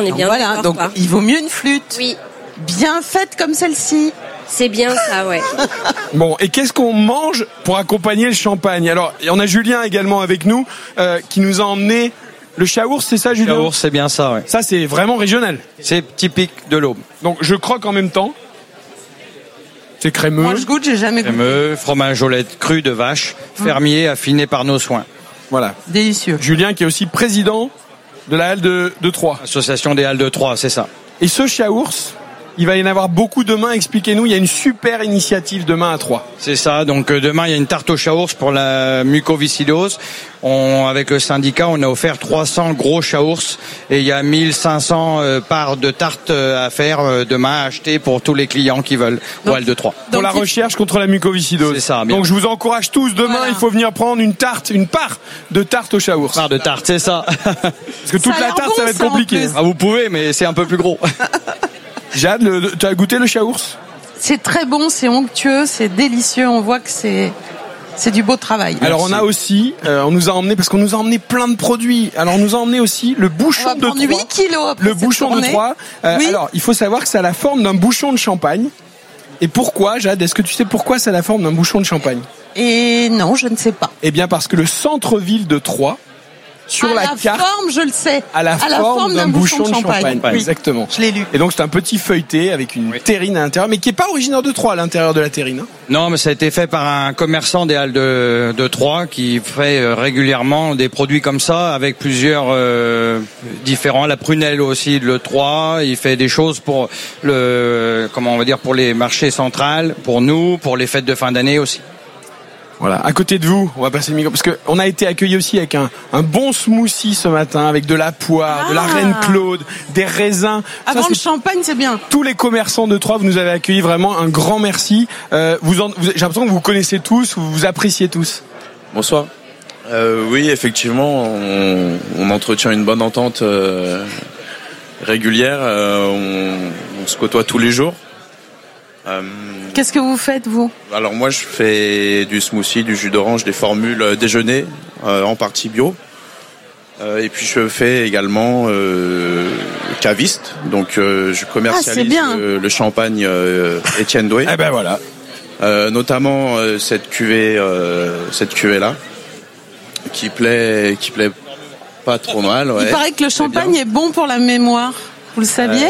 on est bien d'accord. Donc il vaut mieux une flûte. Oui. Bien faite comme celle-ci. C'est bien ça, ouais. Bon, et qu'est-ce qu'on mange pour accompagner le champagne? Alors, on a Julien également avec nous, qui nous a emmené le chaours, c'est ça, Julien? Chaours, c'est bien ça, ouais. Ça, c'est vraiment régional. C'est typique de l'Aube. Donc, je croque en même temps. C'est crémeux. Moi, je goûte, j'ai jamais goûté. Crémeux, fromage au lait cru de vache, fermier, affiné par nos soins. Voilà. Délicieux. Julien, qui est aussi président de la Halle de Troyes. Association des Halles de Troyes, c'est ça. Et ce chaours, il va y en avoir beaucoup demain. Expliquez-nous, il y a une super initiative demain à Troyes. C'est ça. Donc demain, il y a une tarte au chaours pour la mucoviscidose. Avec le syndicat, on a offert 300 gros chaours et il y a 1500 parts de tarte à faire demain à acheter pour tous les clients qui veulent au Halles de Troyes. Pour la recherche contre la mucoviscidose. C'est ça. Bien. Donc je vous encourage tous demain. Voilà. Il faut venir prendre une part de tarte au chaours. Part de tarte, c'est ça. Parce que toute Ça a la l'air tarte, bon, ça va être ça, en compliqué. plus. Ah, vous pouvez, mais c'est un peu plus gros. Jade, tu as goûté le chaours? C'est très bon, c'est onctueux, c'est délicieux. On voit que c'est du beau travail. Alors on a aussi, on nous a emmené, parce qu'on nous a emmené plein de produits. Alors on nous a emmené aussi le bouchon On va de prendre Troyes. 8 kilos après Le cette bouchon de journée. Troyes. Oui. Alors il faut savoir que ça a la forme d'un bouchon de champagne. Et pourquoi, Jade? Est-ce que tu sais pourquoi ça a la forme d'un bouchon de champagne? Et non, je ne sais pas. Eh bien parce que le centre-ville de Troyes, sur la carte, forme, je le sais. à la forme d'un bouchon de champagne. Oui. Exactement. Je l'ai lu. Et donc c'est un petit feuilleté avec une terrine à l'intérieur, mais qui est pas originaire de Troyes à l'intérieur de la terrine. Hein. Non, mais ça a été fait par un commerçant des Halles de Troyes qui fait régulièrement des produits comme ça avec plusieurs différents. La prunelle aussi de Troyes. Il fait des choses pour pour les marchés centrales, pour nous, pour les fêtes de fin d'année aussi. Voilà, à côté de vous, on va passer le micro, parce que on a été accueillis aussi avec un bon smoothie ce matin, avec de la poire, de la Reine Claude, des raisins. Avant Ça, le c'est champagne, c'est bien. tous les commerçants de Troyes, vous nous avez accueillis, vraiment un grand merci. J'ai l'impression que vous connaissez tous, vous appréciez tous. Bonsoir. Oui, effectivement, on entretient une bonne entente régulière. On se côtoie tous les jours. Qu'est-ce que vous faites, vous? Alors moi, je fais du smoothie, du jus d'orange, des formules déjeuner, en partie bio. Et puis je fais également caviste. Donc je commercialise le champagne Étienne Doué. Eh ben voilà. Notamment cette cuvée là, qui plaît pas trop mal. Ouais. Il paraît que le champagne est bon pour la mémoire. Vous le saviez?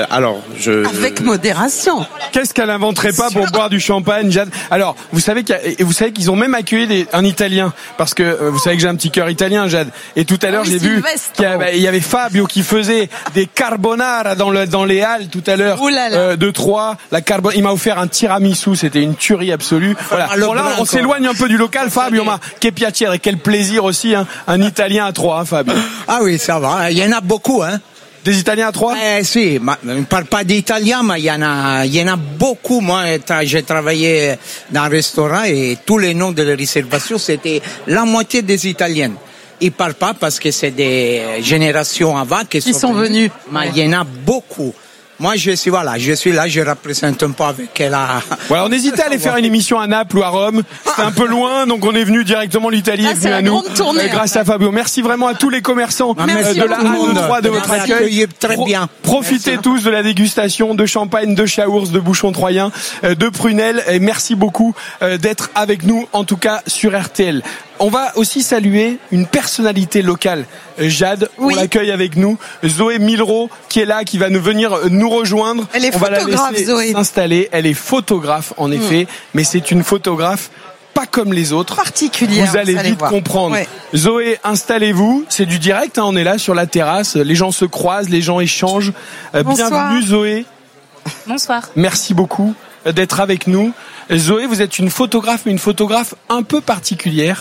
Avec modération. Qu'est-ce qu'elle inventerait pas pour boire du champagne, Jade? Alors, vous savez qu'ils ont même accueilli un Italien, parce que vous savez que j'ai un petit cœur italien, Jade. Et tout à l'heure, j'ai vu qu'il y avait Fabio qui faisait des carbonara dans les halles tout à l'heure de Troyes. Il m'a offert un tiramisu, c'était une tuerie absolue. Voilà. Bon, là, on s'éloigne un peu du local, Fabio. Ma che piacere, et quel plaisir aussi, hein, un Italien à Troyes, hein, Fabio. Ah oui, ça va. Il y en a beaucoup, hein. Des Italiens à Troyes? Si, on ne parle pas d'italien, mais il y en a beaucoup. Moi, j'ai travaillé dans un restaurant et tous les noms de la réservation, c'était la moitié des Italiennes. Ils parlent pas parce que c'est des générations avant qui sont venus. Mais il y en a beaucoup. Moi, je suis là, je représente un peu avec la... Voilà, on hésitait à aller faire une émission à Naples ou à Rome. C'était un peu loin, donc on est venu directement, l'Italie est venue à nous. Grâce à Fabio. Merci vraiment à tous les commerçants de la Halle de Troyes de votre accueil. Très bien. Profitez tous de la dégustation de champagne, de chaours, de bouchons troyens, de prunelles. Et merci beaucoup d'être avec nous, en tout cas sur RTL. On va aussi saluer une personnalité locale, Jade, on l'accueille avec nous, Zoé Milro, qui est là, qui va venir nous rejoindre. Elle est on va photographe, la laisser Zoé. s'installer. Elle est photographe, en effet, mais c'est une photographe pas comme les autres. Particulière. Vous allez vite comprendre. Ouais. Zoé, installez-vous. C'est du direct, hein, on est là sur la terrasse. Les gens se croisent, les gens échangent. Bienvenue, Zoé. Bonsoir. Merci beaucoup d'être avec nous. Zoé, vous êtes une photographe, mais une photographe un peu particulière.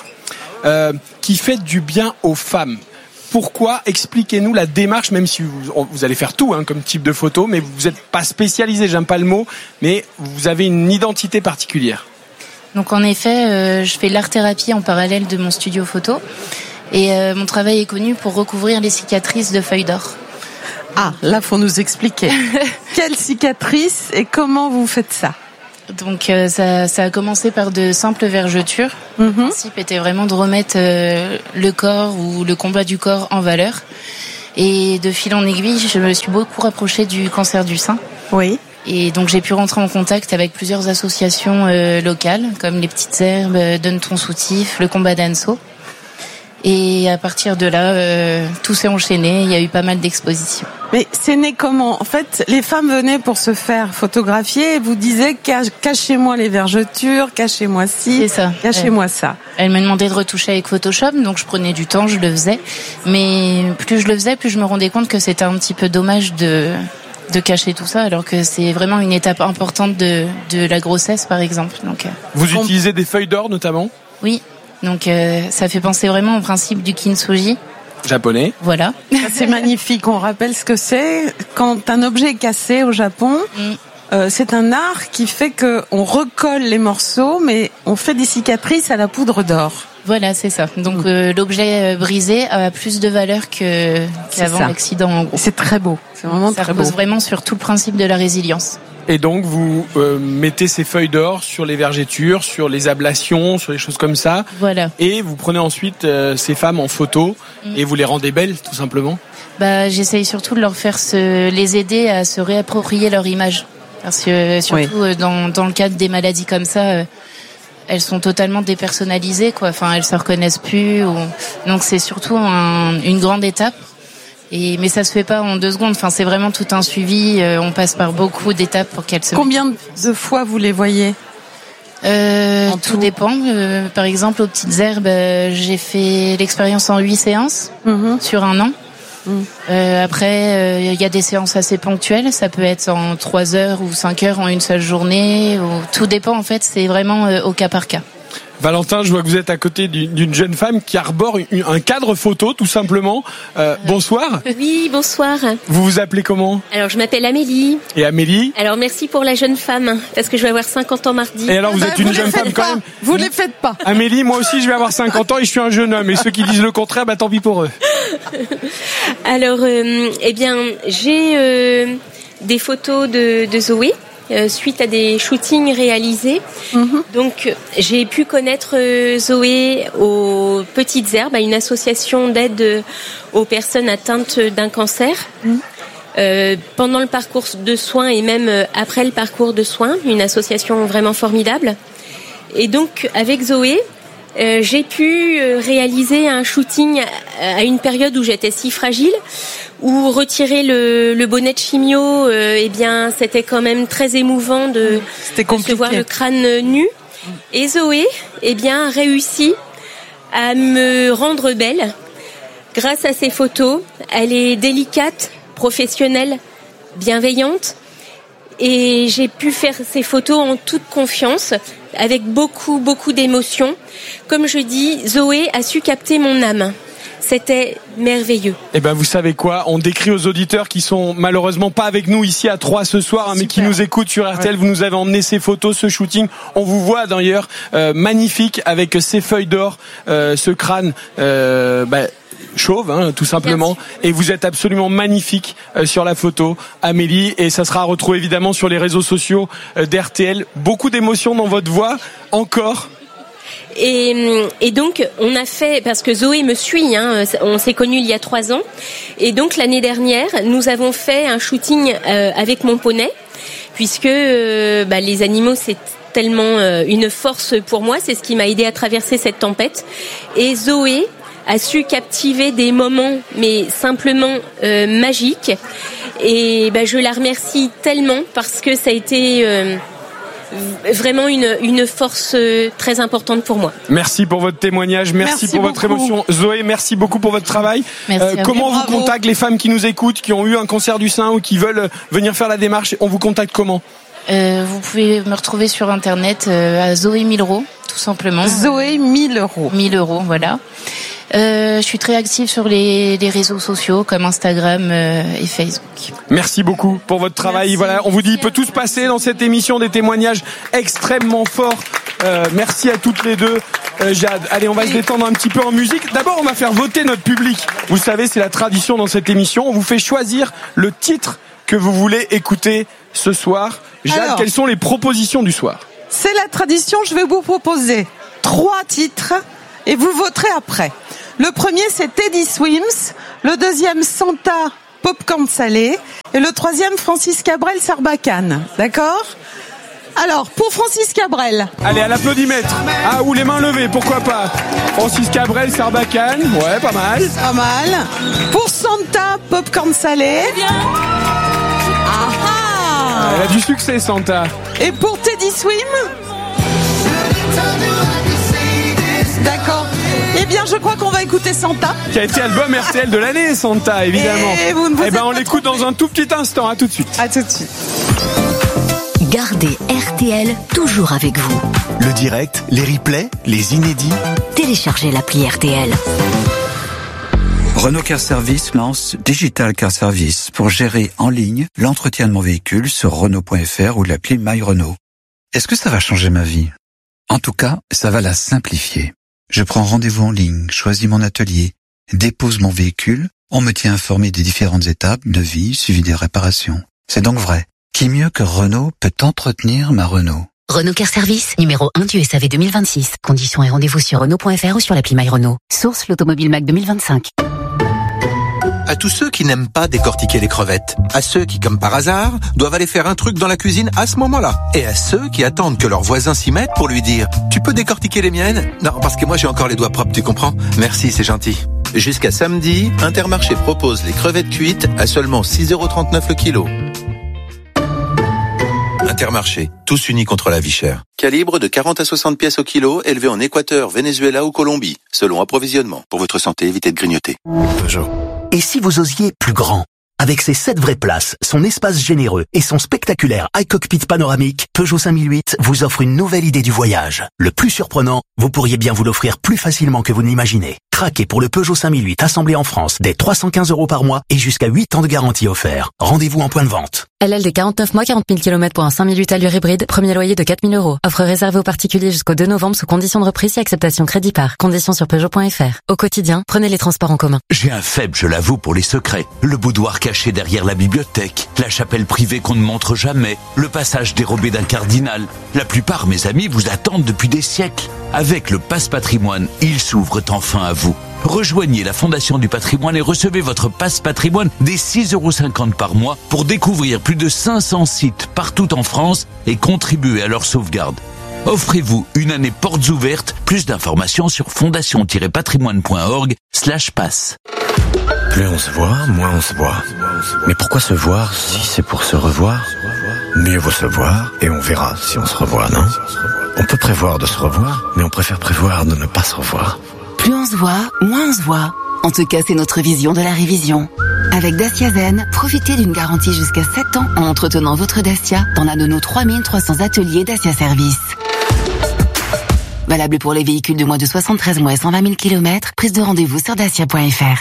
Qui fait du bien aux femmes. Pourquoi? Expliquez-nous la démarche, même si vous allez faire tout comme type de photo, mais vous n'êtes pas spécialisé, j'aime pas le mot, mais vous avez une identité particulière. Donc en effet, je fais l'art-thérapie en parallèle de mon studio photo et mon travail est connu pour recouvrir les cicatrices de feuilles d'or. Ah, là faut nous expliquer. Quelles cicatrices et comment vous faites ça? Donc ça a commencé par de simples vergetures. Le principe était vraiment de remettre le corps ou le combat du corps en valeur. Et de fil en aiguille, je me suis beaucoup rapprochée du cancer du sein. Oui. Et donc j'ai pu rentrer en contact avec plusieurs associations locales, comme les Petites Herbes, Donne ton soutif, le Combat d'Anneau. Et à partir de là, tout s'est enchaîné. Il y a eu pas mal d'expositions. Mais c'est né comment? En fait, les femmes venaient pour se faire photographier et vous disiez cachez-moi les vergetures, cachez-moi ci, cachez-moi ça. Elle me demandait de retoucher avec Photoshop, donc je prenais du temps, je le faisais. Mais plus je le faisais, plus je me rendais compte que c'était un petit peu dommage de cacher tout ça, alors que c'est vraiment une étape importante de la grossesse, par exemple. Donc, vous utilisez des feuilles d'or notamment? Oui. Donc ça fait penser vraiment au principe du kintsugi. Japonais. Voilà. C'est magnifique. On rappelle ce que c'est. Quand un objet est cassé au Japon, c'est un art qui fait que on recolle les morceaux, mais on fait des cicatrices à la poudre d'or. Voilà, c'est ça. Donc l'objet brisé a plus de valeur qu'avant l'accident, en gros. C'est très beau. C'est vraiment très beau. Ça repose vraiment sur tout le principe de la résilience. Et donc vous mettez ces feuilles d'or sur les vergetures, sur les ablations, sur les choses comme ça. Voilà. Et vous prenez ensuite ces femmes en photo et vous les rendez belles, tout simplement. J'essaye surtout de leur faire les aider à se réapproprier leur image, parce que surtout dans le cadre des maladies comme ça, elles sont totalement dépersonnalisées, quoi. Enfin, elles se reconnaissent plus. Donc c'est surtout une grande étape. Mais ça se fait pas en 2 secondes. Enfin, c'est vraiment tout un suivi. On passe par beaucoup d'étapes pour qu'elles se. Combien de fois vous les voyez? Tout dépend. Par exemple, aux Petites Herbes, j'ai fait l'expérience en 8 séances sur 1 an. Après, il y a des séances assez ponctuelles. Ça peut être en 3 heures ou 5 heures en une seule journée. Tout dépend, en fait. C'est vraiment au cas par cas. Valentin, je vois que vous êtes à côté d'une jeune femme qui arbore un cadre photo, tout simplement. Bonsoir. Oui, bonsoir. Vous vous appelez comment? Alors, je m'appelle Amélie. Et Amélie? Alors, merci pour la jeune femme, parce que je vais avoir 50 ans mardi. Et alors, vous êtes une jeune femme quand même? Vous ne les faites pas. Amélie, moi aussi, je vais avoir 50 ans et je suis un jeune homme. Et ceux qui disent le contraire, tant pis pour eux. Alors, j'ai des photos de Zoé. Suite à des shootings réalisés. Donc j'ai pu connaître Zoé aux Petites Herbes, à une association d'aide aux personnes atteintes d'un cancer. Pendant le parcours de soins et même après le parcours de soins, une association vraiment formidable. Et donc avec Zoé, j'ai pu réaliser un shooting à une période où j'étais si fragile, où retirer le bonnet de chimio, c'était quand même très émouvant de se voir le crâne nu. Et Zoé, a réussi à me rendre belle grâce à ses photos. Elle est délicate, professionnelle, bienveillante. Et j'ai pu faire ces photos en toute confiance, avec beaucoup, beaucoup d'émotions. Comme je dis, Zoé a su capter mon âme. C'était merveilleux. Eh ben, vous savez quoi? On décrit aux auditeurs qui sont malheureusement pas avec nous ici à 3 ce soir, mais qui nous écoutent sur RTL. Vous nous avez emmené ces photos, ce shooting. On vous voit d'ailleurs magnifique avec ces feuilles d'or, ce crâne. Chauve, tout simplement. Et vous êtes absolument magnifique sur la photo, Amélie. Et ça sera retrouvé évidemment sur les réseaux sociaux d'RTL. Beaucoup d'émotions dans votre voix, encore. Et donc on a fait, parce que Zoé me suit, on s'est connus il y a 3 ans, et donc l'année dernière nous avons fait un shooting avec mon poney, puisque les animaux c'est tellement une force pour moi, c'est ce qui m'a aidé à traverser cette tempête. Et Zoé a su captiver des moments mais simplement magiques, et je la remercie tellement, parce que ça a été vraiment une force très importante pour moi. Merci pour votre témoignage, merci pour votre émotion. Zoé, merci beaucoup pour votre travail. Comment vous contactent les femmes qui nous écoutent, qui ont eu un cancer du sein ou qui veulent venir faire la démarche? On vous contacte comment? Vous pouvez me retrouver sur internet à Zoé 1000 €, tout simplement. Zoé 1000 €. 1000 €, voilà. Je suis très active sur les réseaux sociaux comme Instagram et Facebook. Merci beaucoup pour votre travail. Merci. Voilà, on vous dit, il peut tout se passer dans cette émission, des témoignages extrêmement forts. Merci à toutes les deux. Jade, allez, on va se détendre un petit peu en musique. D'abord, on va faire voter notre public. Vous le savez, c'est la tradition dans cette émission. On vous fait choisir le titre que vous voulez écouter ce soir. Jade, quelles sont les propositions du soir? C'est la tradition, je vais vous proposer 3 titres et vous voterez après. Le premier, c'est Teddy Swims, Le deuxième, Santa Popcorn salé. Et le troisième, Francis Cabrel Sarbacane. D'accord ? Alors, pour Francis Cabrel. Allez, à l'applaudimètre. Ah, ou les mains levées, pourquoi pas. Francis Cabrel Sarbacane. Ouais, pas mal. Pas mal. Pour Santa Popcorn salé. Elle a du succès, Santa. Et pour Teddy Swim. D'accord. Eh bien, je crois qu'on va écouter Santa. Qui a été album RTL de l'année, Santa, évidemment. Et vous ne vous on l'écoute dans un tout petit instant. À tout de suite. À tout de suite. Gardez RTL toujours avec vous. Le direct, les replays, les inédits. Téléchargez l'appli RTL. Renault Car Service lance Digital Car Service pour gérer en ligne l'entretien de mon véhicule sur Renault.fr ou l'appli My Renault. Est-ce que ça va changer ma vie ? En tout cas, ça va la simplifier. Je prends rendez-vous en ligne, choisis mon atelier, dépose mon véhicule, on me tient informé des différentes étapes, devis, suivi des réparations. C'est donc vrai. Qui mieux que Renault peut entretenir ma Renault ? Renault Car Service, numéro 1 du SAV 2026. Conditions et rendez-vous sur Renault.fr ou sur l'appli My Renault. Source l'Automobile Mac 2025. À tous ceux qui n'aiment pas décortiquer les crevettes, à ceux qui, comme par hasard, doivent aller faire un truc dans la cuisine à ce moment-là, et à ceux qui attendent que leur voisin s'y mette pour lui dire « Tu peux décortiquer les miennes ?» Non, parce que moi j'ai encore les doigts propres, tu comprends ? Merci, c'est gentil. Jusqu'à samedi, Intermarché propose les crevettes cuites à seulement 6,39€ le kilo. Intermarché, tous unis contre la vie chère. Calibre de 40 à 60 pièces au kilo, élevé en Équateur, Venezuela ou Colombie, selon approvisionnement. Pour votre santé, évitez de grignoter. Peugeot. Et si vous osiez plus grand ? Avec ses 7 vraies places, son espace généreux et son spectaculaire iCockpit panoramique, Peugeot 5008 vous offre une nouvelle idée du voyage. Le plus surprenant, vous pourriez bien vous l'offrir plus facilement que vous n'imaginez. Craquez pour le Peugeot 5008 assemblé en France dès 315€ par mois et jusqu'à 8 ans de garantie offert. Rendez-vous en point de vente. LL de 49 mois, 40 000 km pour un 5008 allure hybride, premier loyer de 4 000€. Offre réservée aux particuliers jusqu'au 2 novembre sous condition de reprise et acceptation crédit par. Conditions sur Peugeot.fr. Au quotidien, prenez les transports en commun. J'ai un faible, je l'avoue, pour les secrets. Le boudoir caché derrière la bibliothèque, la chapelle privée qu'on ne montre jamais, le passage dérobé d'un cardinal. La plupart, mes amis, vous attendent depuis des siècles. Avec le Passe Patrimoine, ils s'ouvrent enfin à vous. Rejoignez la Fondation du Patrimoine et recevez votre Passe Patrimoine dès 6,50€ par mois pour découvrir plus de 500 sites partout en France et contribuer à leur sauvegarde. Offrez-vous une année portes ouvertes. Plus d'informations sur fondation-patrimoine.org/passe. Plus on se voit, moins on se voit. Mais pourquoi se voir si c'est pour se revoir ? Mieux vaut se voir et on verra si on se revoit, non ? On peut prévoir de se revoir, mais on préfère prévoir de ne pas se revoir. Plus on se voit, moins on se voit. En tout cas, c'est notre vision de la révision. Avec Dacia Zen, profitez d'une garantie jusqu'à 7 ans en entretenant votre Dacia dans l'un de nos 3300 ateliers Dacia Service. Valable pour les véhicules de moins de 73 mois et 120 000 km, prise de rendez-vous sur dacia.fr.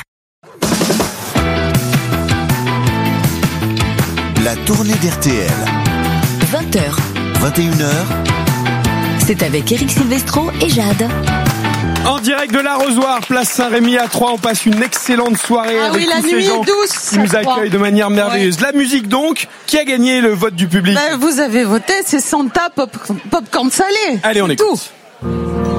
La tournée d'RTL. 20h. 21h. C'est avec Eric Silvestro et Jade. En direct de l'Arrosoir, place Saint-Rémy à Troyes, on passe une excellente soirée avec tous ces gens qui nous accueillent de manière merveilleuse. La musique donc, qui a gagné le vote du public ? Vous avez voté, c'est Santa Popcorn salé. Allez, on écoute.